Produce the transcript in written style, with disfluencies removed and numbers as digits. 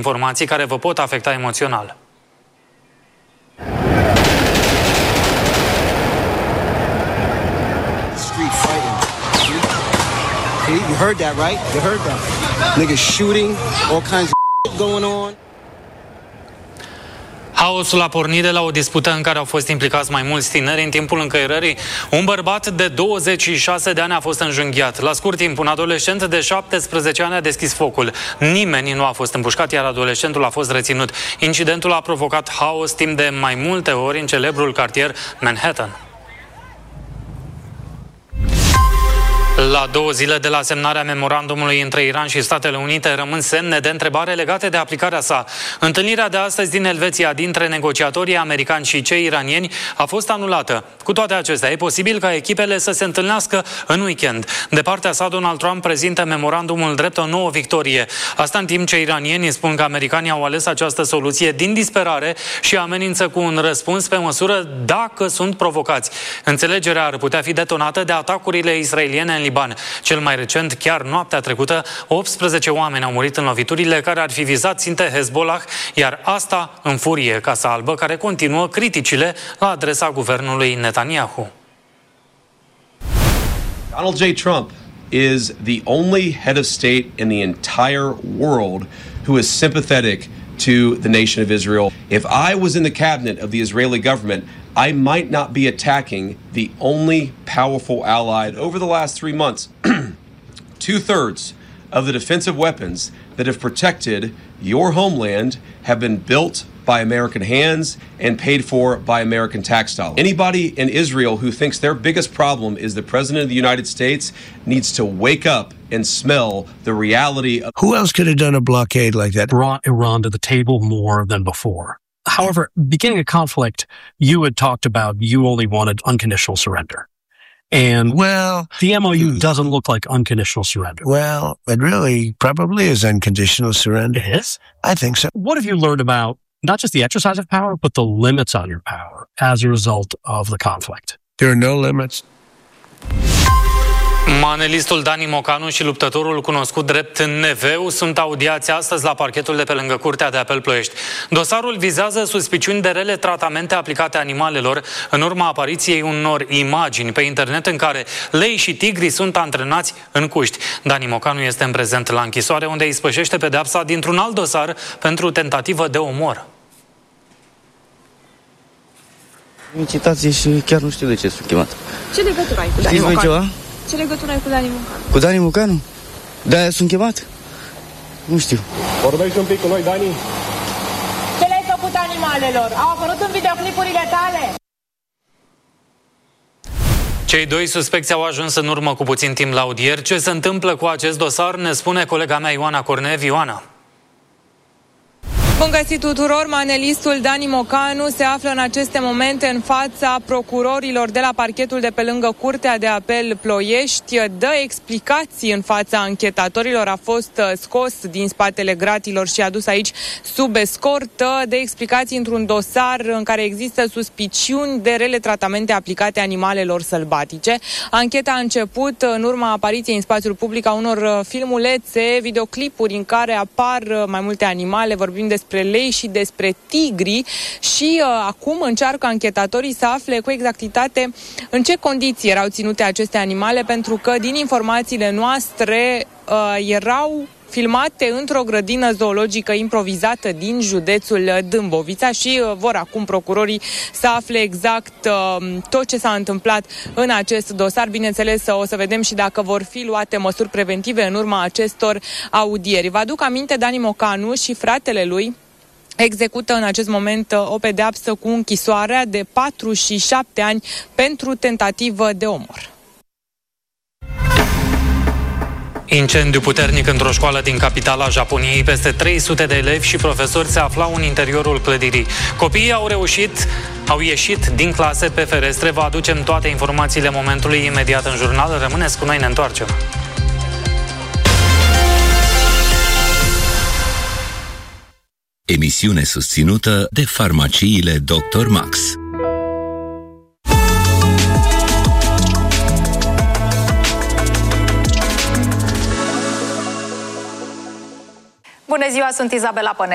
informații care vă pot afecta emoțional. You heard that, right? You heard that. Niggas shooting, all kinds of going on. Haosul a pornit de la o dispută în care au fost implicați mai mulți tineri în timpul încăierării. Un bărbat de 26 de ani a fost înjunghiat. La scurt timp, un adolescent de 17 ani a deschis focul. Nimeni nu a fost împușcat, iar adolescentul a fost reținut. Incidentul a provocat haos timp de mai multe ori în celebrul cartier Manhattan. La 2 zile de la semnarea memorandumului între Iran și Statele Unite rămân semne de întrebare legate de aplicarea sa. Întâlnirea de astăzi din Elveția dintre negociatorii americani și cei iranieni a fost anulată. Cu toate acestea, e posibil ca echipele să se întâlnească în weekend. De partea sa, Donald Trump prezintă memorandumul drept o nouă victorie. Asta în timp ce iranienii spun că americanii au ales această soluție din disperare și amenință cu un răspuns pe măsură dacă sunt provocați. Înțelegerea ar putea fi detonată de atacurile israeliene în Liban. Cel mai recent, chiar noaptea trecută, 18 oameni au murit în loviturile care ar fi vizat ținte Hezbollah, iar asta în furie Casa Albă, care continuă criticile la adresa guvernului Netanyahu. Donald J. Trump is the only head of state in the entire world who is sympathetic to the nation of Israel. If I was in the cabinet of the Israeli government, I might not be attacking the only powerful ally. Over the last 3 months, 2/3 of the defensive weapons that have protected your homeland have been built by American hands and paid for by American tax dollars. Anybody in Israel who thinks their biggest problem is the President of the United States needs to wake up and smell the reality of... Who else could have done a blockade like that? Brought Iran to the table more than before. However, beginning a conflict, you had talked about you only wanted unconditional surrender. And, well, the MOU doesn't look like unconditional surrender. Well, it really probably is unconditional surrender. It is? I think so. What have you learned about not just the exercise of power, but the limits on your power as a result of the conflict? There are no limits. Manelistul Dani Mocanu și luptătorul cunoscut drept Neveu sunt audiați astăzi la parchetul de pe lângă Curtea de Apel Ploiești. Dosarul vizează suspiciuni de rele tratamente aplicate animalelor în urma apariției unor imagini pe internet în care lei și tigri sunt antrenați în cuști. Dani Mocanu este în prezent la închisoare, unde îi spășește pedeapsa dintr-un alt dosar pentru tentativă de omor. Incitație și chiar nu știu de ce sunt chemat. Ce legătură ai cu Dani Mocanu? Ce legătură ai cu Dani Mocanu? Cu Dani Mocanu? De-aia sunt chemat? Nu știu. Vorbești un pic cu noi, Dani? Ce le-ai făcut animalelor? Au apărut în videoclipurile tale? Cei 2 suspecți au ajuns în urmă cu puțin timp la audieri. Ce se întâmplă cu acest dosar ne spune colega mea Ioana Cornev. Ioana. Bun găsit tuturor! Manelistul Dani Mocanu se află în aceste momente în fața procurorilor de la parchetul de pe lângă Curtea de Apel Ploiești. Dă explicații în fața anchetatorilor, a fost scos din spatele gratilor și adus aici sub escortă. Dă explicații într-un dosar în care există suspiciuni de rele tratamente aplicate animalelor sălbatice. Ancheta a început în urma apariției în spațiul public a unor filmulețe, videoclipuri în care apar mai multe animale, vorbim despre lei și despre tigri și acum încearcă anchetatorii să afle cu exactitate în ce condiții erau ținute aceste animale, pentru că din informațiile noastre erau filmate într-o grădină zoologică improvizată din județul Dâmbovița și vor acum procurorii să afle exact tot ce s-a întâmplat în acest dosar. Bineînțeles, o să vedem și dacă vor fi luate măsuri preventive în urma acestor audieri. Vă aduc aminte, Dani Mocanu și fratele lui execută în acest moment o pedeapsă cu închisoarea de 4 și 7 ani pentru tentativă de omor. Incendiu puternic într-o școală din capitala Japoniei. Peste 300 de elevi și profesori se aflau în interiorul clădirii. Copiii au ieșit din clase pe ferestre. Vă aducem toate informațiile momentului imediat în jurnal. Rămâneți cu noi, ne întoarcem. Emisiune susținută de farmaciile Dr. Max. Bună ziua, sunt Izabela Păne.